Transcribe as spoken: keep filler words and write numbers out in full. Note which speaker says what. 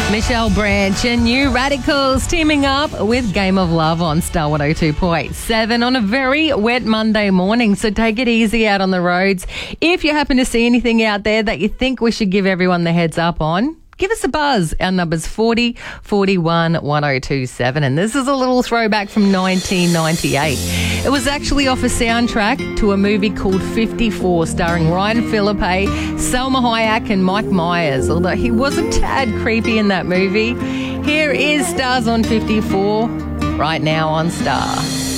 Speaker 1: Michelle Branch and New Radicals teaming up with Game of Love on Star one oh two point seven on a very wet Monday morning. So take it easy out on the roads. If you happen to see anything out there that you think we should give everyone the heads up on, give us a buzz. Our number's forty forty-one one oh two seven. And this is a little throwback from nineteen ninety-eight. It was actually off a soundtrack to a movie called fifty-four, starring Ryan Phillippe, Salma Hayek and Mike Myers, although he was a tad creepy in that movie. Here is Stars on fifty-four right now on Star.